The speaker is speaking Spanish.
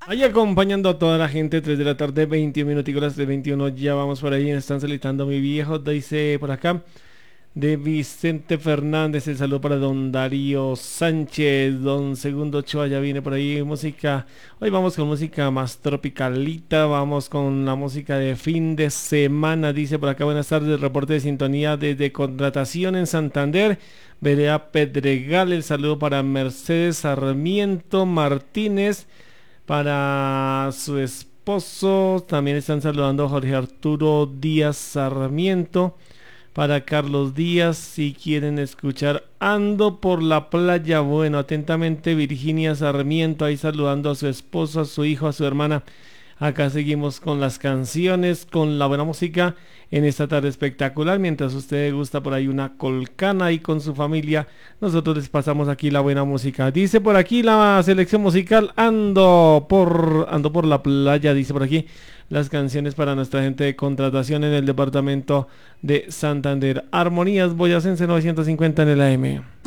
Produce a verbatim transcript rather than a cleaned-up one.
Ahí acompañando a toda la gente, tres de la tarde, veintiún minutos de veintiuno, ya vamos por ahí, me están solicitando mi viejo, dice por acá, de Vicente Fernández, el saludo para don Darío Sánchez, don Segundo Ochoa, ya viene por ahí, música, hoy vamos con música más tropicalita, vamos con la música de fin de semana, dice por acá, buenas tardes, reporte de sintonía desde Contratación en Santander, Vereda Pedregal, el saludo para Mercedes Sarmiento Martínez, para su esposo, también están saludando a Jorge Arturo Díaz Sarmiento. Para Carlos Díaz, si quieren escuchar Ando por la playa. Bueno, atentamente Virginia Sarmiento, ahí saludando a su esposo, a su hijo, a su hermana. Acá seguimos con las canciones, con la buena música en esta tarde espectacular. Mientras usted gusta por ahí una colcana y con su familia, nosotros les pasamos aquí la buena música. Dice por aquí la selección musical, ando por, ando por la playa, dice por aquí las canciones para nuestra gente de contratación en el departamento de Santander. Armonías Boyacense novecientos cincuenta en el A M.